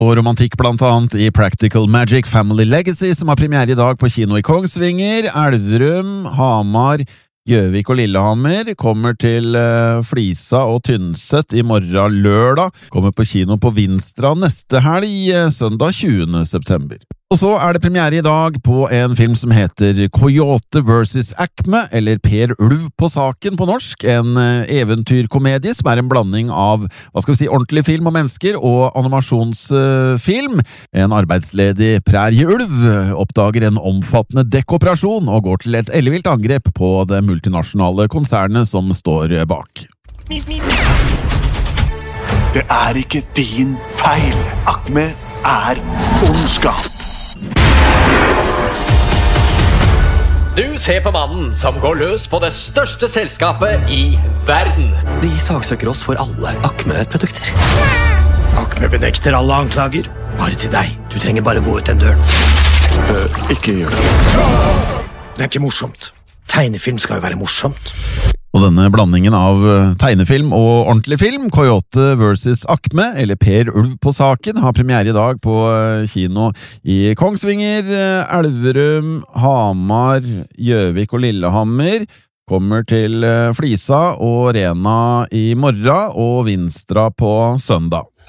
Og romantikk blant annet i Practical Magic Family Legacy, som har premiere i dag på kino i Kongsvinger, Elverum, Hamar, Gjøvik og Lillehammer, kommer til Flisa og Tynset i morgen lørdag, kommer på kino på Vinstra neste helg, søndag 20. september. Og så det premiere i dag på en film som heter Coyote vs. Acme, eller Per Ulv på saken på norsk, en eventyrkomedie som en blanding av, ordentlig film om mennesker og animasjonsfilm. En arbeidsledig prærieulv oppdager en omfattende dekkoperasjon og går til et ellevilt angrep på det multinasjonale konsernet som står bak. Det ikke din feil. Acme ondskap. Du ser på mannen som går løs på det største selskapet i verden. De saksøker oss for alle Acme-produkter. Acme benekter alle anklager. Bare til deg. Du trenger bare gå ut den døren. Ikke gjør det. Det ikke morsomt. Tegnefilm skal jo være morsomt. Og denne blandingen av tegnefilm og ordentlig film, Coyote vs. Acme, eller Per Ulv på saken, har premiere i dag på kino i Kongsvinger, Elverum, Hamar, Gjøvik og Lillehammer, kommer til Flisa og Rena i morgen og Vinstra på søndag.